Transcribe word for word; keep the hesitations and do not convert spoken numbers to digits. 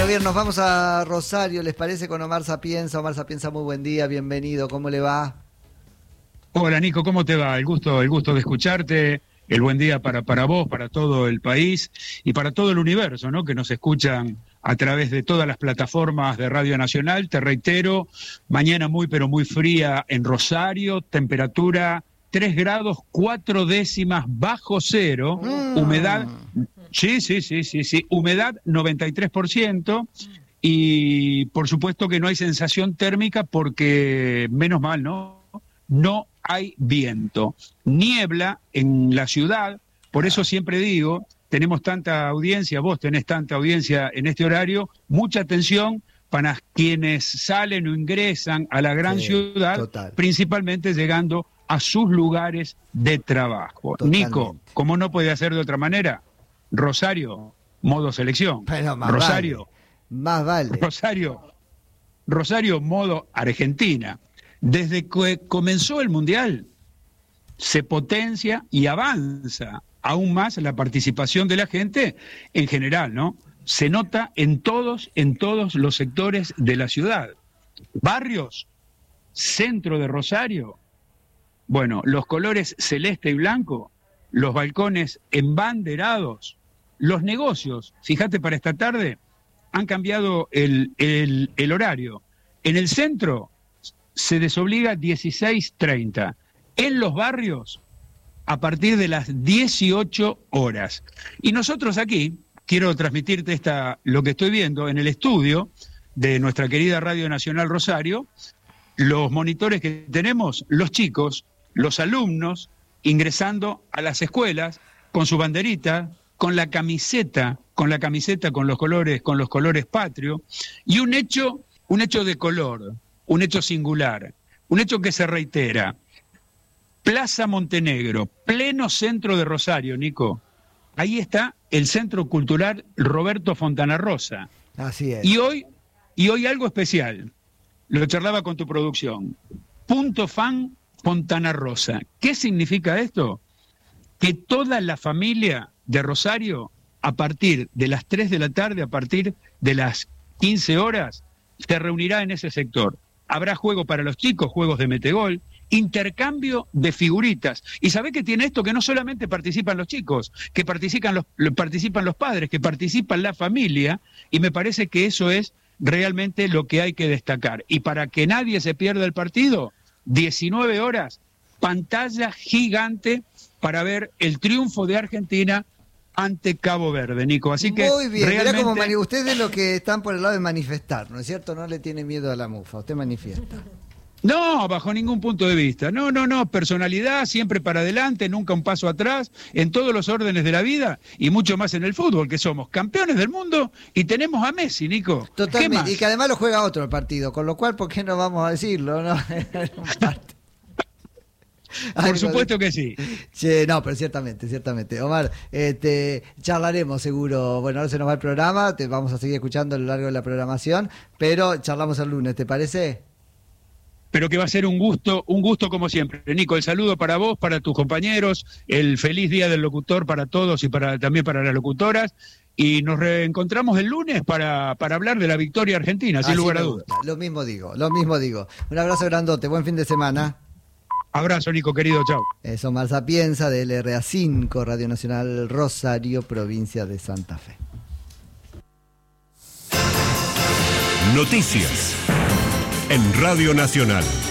Bueno, bien, nos vamos a Rosario, ¿les parece? Con Omar Sapienza. Omar Sapienza, muy buen día, bienvenido, ¿cómo le va? Hola Nico, ¿cómo te va? El gusto, el gusto de escucharte, el buen día para, para vos, para todo el país y para todo el universo, ¿no? Que nos escuchan a través de todas las plataformas de Radio Nacional. Te reitero, mañana muy pero muy fría en Rosario, temperatura tres grados cuatro décimas bajo cero, mm. humedad, sí, sí, sí, sí, sí, humedad noventa y tres por ciento. Y por supuesto que no hay sensación térmica porque, menos mal, ¿no? No hay viento. Niebla en la ciudad, por eso siempre digo, tenemos tanta audiencia, vos tenés tanta audiencia en este horario, mucha atención para quienes salen o ingresan a la gran sí, ciudad, total. Principalmente llegando a sus lugares de trabajo. Totalmente. Nico, como no puede hacer de otra manera, Rosario, modo selección. Pero más Rosario. Vale. Más vale. Rosario, Rosario, modo Argentina. Desde que comenzó el Mundial, se potencia y avanza aún más la participación de la gente en general, ¿no? Se nota en todos, en todos los sectores de la ciudad. Barrios, centro de Rosario, bueno, los colores celeste y blanco, los balcones embanderados, los negocios, fíjate para esta tarde, han cambiado el, el, el horario. En el centro se desobliga dieciséis treinta. En los barrios, a partir de las dieciocho horas. Y nosotros aquí, quiero transmitirte esta, lo que estoy viendo en el estudio de nuestra querida Radio Nacional Rosario, los monitores que tenemos, los chicos, los alumnos, ingresando a las escuelas con su banderita, con la camiseta, con la camiseta con los colores, con los colores patrio, y un hecho, un hecho de color, un hecho singular, un hecho que se reitera. Plaza Montenegro, pleno centro de Rosario, Nico. Ahí está el Centro Cultural Roberto Fontana Rosa. Así es. Y hoy, y hoy algo especial, lo charlaba con tu producción. Punto Fan Fontana Rosa. ¿Qué significa esto? Que toda la familia de Rosario, a partir de las tres de la tarde, a partir de las quince horas, se reunirá en ese sector. Habrá juego para los chicos, juegos de metegol, intercambio de figuritas. ¿Y sabés qué tiene esto? Que no solamente participan los chicos, que participan los, participan los padres, que participan la familia, y me parece que eso es realmente lo que hay que destacar. Y para que nadie se pierda el partido, diecinueve horas, pantalla gigante para ver el triunfo de Argentina ante Cabo Verde, Nico. Así que muy bien, realmente... mirá como mani- ustedes de los que están por el lado de manifestar, ¿no es cierto? No le tiene miedo a la mufa, usted manifiesta. No, bajo ningún punto de vista. No, no, no. Personalidad, siempre para adelante, nunca un paso atrás, en todos los órdenes de la vida y mucho más en el fútbol, que somos campeones del mundo y tenemos a Messi, Nico. Totalmente. Y que además lo juega otro el partido, con lo cual, ¿por qué no vamos a decirlo? ¿No? Por supuesto que sí. Che, no, pero ciertamente, ciertamente. Omar, este, charlaremos seguro. Bueno, ahora se nos va el programa, te vamos a seguir escuchando a lo largo de la programación, pero charlamos el lunes, ¿te parece? Pero que va a ser un gusto, un gusto como siempre. Nico, el saludo para vos, para tus compañeros, el feliz día del locutor para todos y para también para las locutoras. Y nos reencontramos el lunes para, para hablar de la victoria argentina, sin lugar a dudas. Lo mismo digo, lo mismo digo. Un abrazo grandote, buen fin de semana. Abrazo, Nico, querido, chao. Es Omar Sapienza, de L R A cinco, Radio Nacional Rosario, provincia de Santa Fe. Noticias en Radio Nacional.